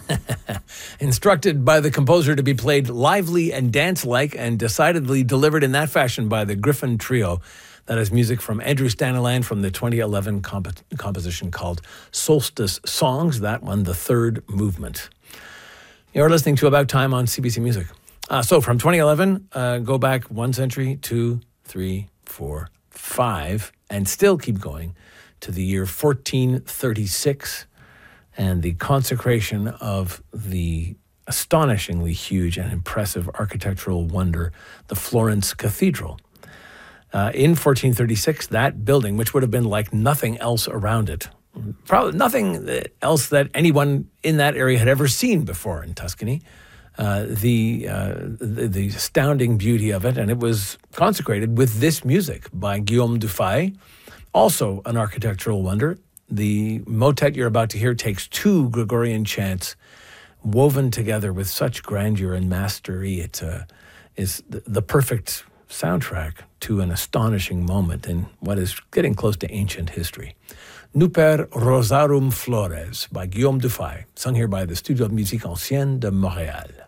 Instructed by the composer to be played lively and dance-like and decidedly delivered in that fashion by the Griffin Trio. That is music from Andrew Staniland from the 2011 composition called Solstice Songs. That one, the third movement. You're listening to About Time on CBC Music. So from 2011, go back 1 century, 2, 3, 4, 5, and still keep going to the year 1436 and the consecration of the astonishingly huge and impressive architectural wonder, the Florence Cathedral. In 1436, that building, which would have been like nothing else around it, probably nothing else that anyone in that area had ever seen before in Tuscany, the astounding beauty of it, and it was consecrated with this music by Guillaume Dufay, also an architectural wonder. The motet you're about to hear takes 2 Gregorian chants woven together with such grandeur and mastery. It is the perfect soundtrack to an astonishing moment in what is getting close to ancient history. Nuper Rosarum Flores by Guillaume Dufay, sung here by the Studio de Musique Ancienne de Montréal.